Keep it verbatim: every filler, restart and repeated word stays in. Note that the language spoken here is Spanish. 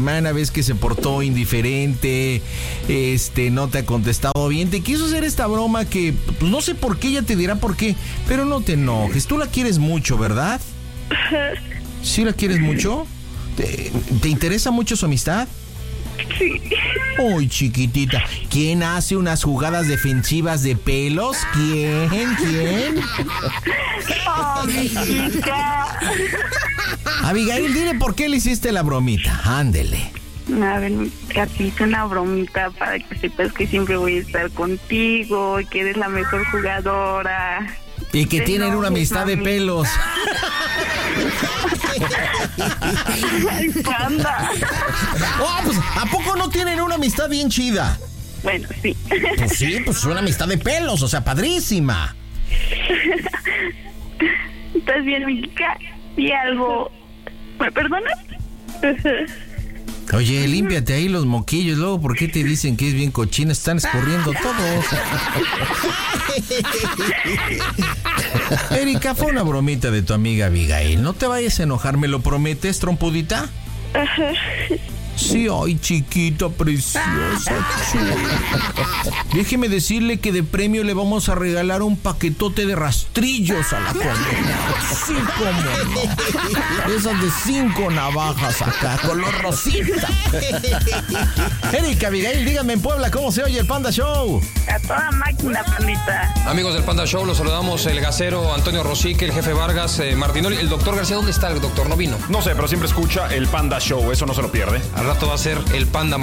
semana, ves que se portó indiferente, este, no te ha contestado bien, te quiso hacer esta broma que, pues no sé por qué, ella te dirá por qué, pero no te enojes, tú la quieres mucho, ¿verdad? ¿Sí la quieres mucho? ¿Te, te interesa mucho su amistad? Sí. Uy, chiquitita, ¿quién hace unas jugadas defensivas de pelos? ¿Quién? ¿Quién? Oh, mi chica. Abigail, dile por qué le hiciste la bromita, ándele. A ver, a ti hice una bromita para que sepas que siempre voy a estar contigo y que eres la mejor jugadora. Y que Te tienen una enojes, amistad de mami. pelos. Ay, panda. Oh, pues, ¿a poco no tienen una amistad bien chida? Bueno, sí. Pues sí, pues es una amistad de pelos, o sea, padrísima. ¿Estás bien, mi chica? ¿Y algo? ¿Me perdonas? Oye, límpiate ahí los moquillos, luego, ¿por qué te dicen que es bien cochina? Están escurriendo todos. Erika, fue una bromita de tu amiga Abigail. No te vayas a enojar, ¿me lo prometes, trompudita? Sí, ay, chiquita, preciosa, chula. Déjeme decirle que de premio le vamos a regalar un paquetote de rastrillos a la condenada. Sí, cómo no. Esas de cinco navajas acá, color rosita. Erika, Abigail, díganme en Puebla cómo se oye el Panda Show. A toda máquina, pandita. Amigos del Panda Show, los saludamos el gasero Antonio Rosique, el jefe Vargas, eh, Martinoli, el doctor García. ¿Dónde está el doctor? No vino. No sé, pero siempre escucha el Panda Show, eso no se lo pierde. Al rato va a ser el Panda